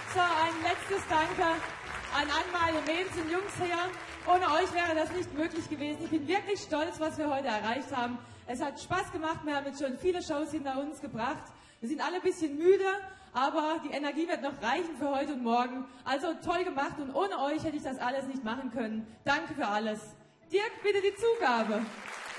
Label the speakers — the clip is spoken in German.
Speaker 1: So, ein letztes Danke an meine Mädels und Jungs hier. Ohne euch wäre das nicht möglich gewesen. Ich bin wirklich stolz, was wir heute erreicht haben. Es hat Spaß gemacht, wir haben jetzt schon viele Shows hinter uns gebracht. Wir sind alle ein bisschen müde, aber die Energie wird noch reichen für heute und morgen. Also toll gemacht und ohne euch hätte ich das alles nicht machen können. Danke für alles. Dirk, bitte die Zugabe.